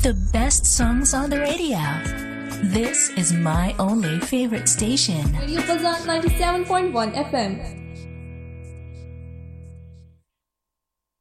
The best songs on the radio. This is my only favorite station. Radio Bazaar 97.1 FM.